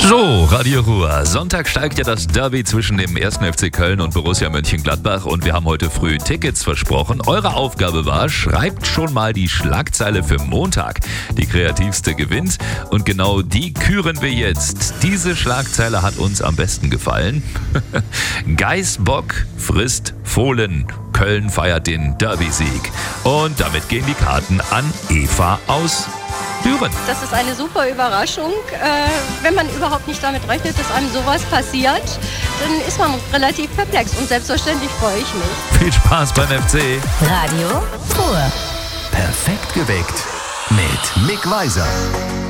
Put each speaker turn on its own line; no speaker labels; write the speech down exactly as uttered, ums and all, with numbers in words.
So, Radio Ruhr. Sonntag steigt ja das Derby zwischen dem ersten F C Köln und Borussia Mönchengladbach und wir haben heute früh Tickets versprochen. Eure Aufgabe war, schreibt schon mal die Schlagzeile für Montag. Die kreativste gewinnt und genau die küren wir jetzt. Diese Schlagzeile hat uns am besten gefallen. Geißbock frisst Fohlen. Köln feiert den Derby-Sieg. Und damit gehen die Karten an Eva aus Düren.
Das ist eine super Überraschung. Äh, wenn man überhaupt nicht damit rechnet, dass einem sowas passiert, dann ist man relativ perplex und selbstverständlich freue ich mich.
Viel Spaß beim F C.
Radio Ruhr.
Perfekt geweckt mit Mick Weiser.